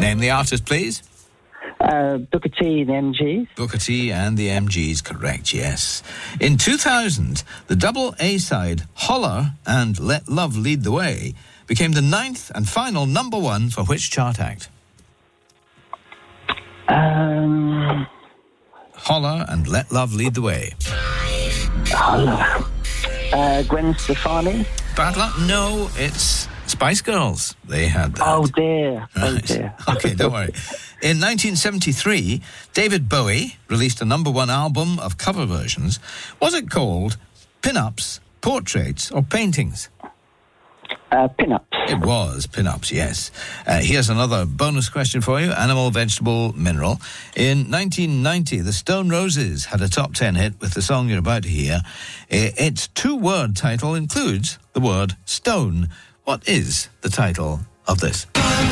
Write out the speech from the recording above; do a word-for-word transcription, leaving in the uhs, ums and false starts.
Name the artist, please. Uh, Booker T and the M Gs. Booker T and the M Gs, correct, yes. In two thousand, the double A-side Holler and Let Love Lead the Way became the ninth and final number one for which chart act? Um, Holler and Let Love Lead the Way. Holler. Uh, Gwen Stefani. Bad luck? No, it's Spice Girls. They had that. Oh, dear. Oh, Right. dear. Okay, don't worry. In nineteen seventy-three, David Bowie released a number one album of cover versions. Was it called Pin-Ups, Portraits, or Paintings? Uh, Pin-Ups. It was Pin-Ups, yes. Uh, here's another bonus question for you. Animal, vegetable, mineral. In nineteen ninety, the Stone Roses had a top ten hit with the song you're about to hear. I- Its two-word title includes the word stone. What is the title of this?